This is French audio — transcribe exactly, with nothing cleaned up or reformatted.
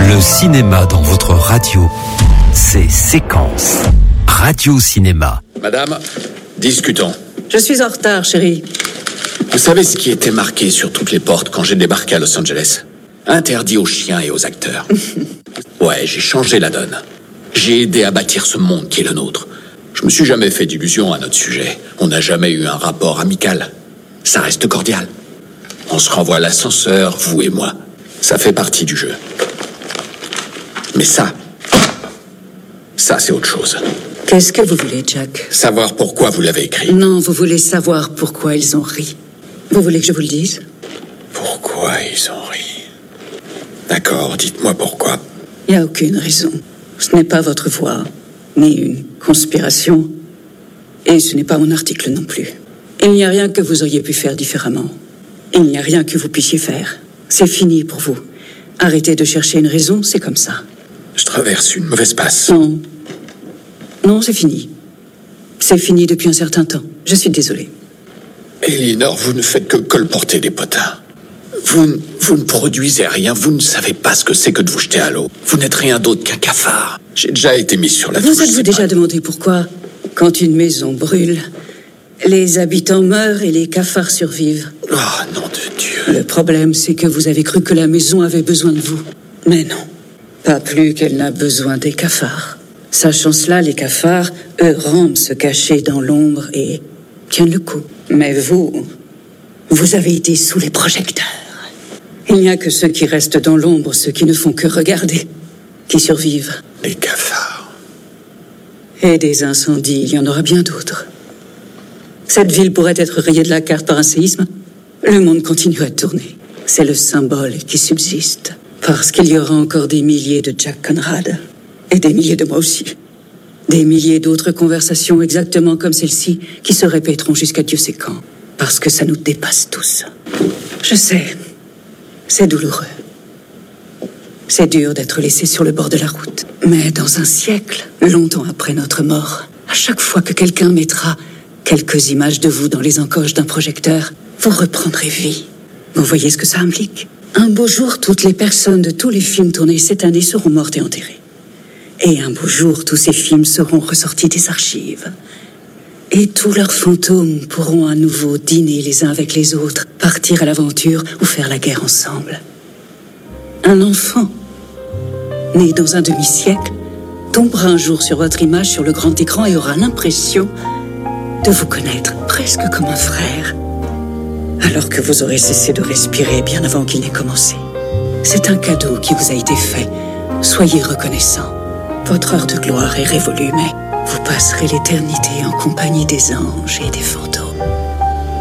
Le cinéma dans votre radio, c'est Séquence. Radio Cinéma. Madame, discutons. Je suis en retard, chérie. Vous savez ce qui était marqué sur toutes les portes quand j'ai débarqué à Los Angeles? Interdit aux chiens et aux acteurs. Ouais, j'ai changé la donne. J'ai aidé à bâtir ce monde qui est le nôtre. Je me suis jamais fait d'illusions à notre sujet. On n'a jamais eu un rapport amical. Ça reste cordial. On se renvoie à l'ascenseur, vous et moi. Ça fait partie du jeu. Mais ça, ça c'est autre chose. Qu'est-ce que vous voulez, Jack? Savoir pourquoi vous l'avez écrit. Non, vous voulez savoir pourquoi ils ont ri. Vous voulez que je vous le dise? Pourquoi ils ont ri? D'accord, dites-moi pourquoi. Il n'y a aucune raison. Ce n'est pas votre voix, ni une conspiration. Et ce n'est pas mon article non plus. Il n'y a rien que vous auriez pu faire différemment. Il n'y a rien que vous puissiez faire. C'est fini pour vous. Arrêtez de chercher une raison, c'est comme ça. Je traverse une mauvaise passe. Non. Non, c'est fini. C'est fini depuis un certain temps. Je suis désolée. Elinor, vous ne faites que colporter des potins. Vous, vous ne produisez rien, vous ne savez pas ce que c'est que de vous jeter à l'eau. Vous n'êtes rien d'autre qu'un cafard. J'ai déjà été mis sur la touche. Vous êtes-vous déjà demandé pourquoi, quand une maison brûle, les habitants meurent et les cafards survivent? Oh, nom de Dieu. Le problème, c'est que vous avez cru que la maison avait besoin de vous. Mais non. Pas plus qu'elle n'a besoin des cafards. Sachant cela, les cafards, eux, rampent se cacher dans l'ombre et tiennent le coup. Mais vous, vous avez été sous les projecteurs. Il n'y a que ceux qui restent dans l'ombre, ceux qui ne font que regarder, qui survivent. Les cafards. Et des incendies, il y en aura bien d'autres. Cette ville pourrait être rayée de la carte par un séisme. Le monde continue à tourner. C'est le symbole qui subsiste. Parce qu'il y aura encore des milliers de Jack Conrad. Et des milliers de moi aussi. Des milliers d'autres conversations exactement comme celle-ci qui se répéteront jusqu'à Dieu sait quand. Parce que ça nous dépasse tous. Je sais. C'est douloureux. C'est dur d'être laissé sur le bord de la route. Mais dans un siècle, longtemps après notre mort, à chaque fois que quelqu'un mettra quelques images de vous dans les encoches d'un projecteur, vous reprendrez vie. Vous voyez ce que ça implique? Un beau jour, toutes les personnes de tous les films tournés cette année seront mortes et enterrées. Et un beau jour, tous ces films seront ressortis des archives. Et tous leurs fantômes pourront à nouveau dîner les uns avec les autres, partir à l'aventure ou faire la guerre ensemble. Un enfant, né dans un demi-siècle, tombera un jour sur votre image sur le grand écran et aura l'impression de vous connaître presque comme un frère, alors que vous aurez cessé de respirer bien avant qu'il n'ait commencé. C'est un cadeau qui vous a été fait. Soyez reconnaissant. Votre heure de gloire est révolue, mais vous passerez l'éternité en compagnie des anges et des fantômes.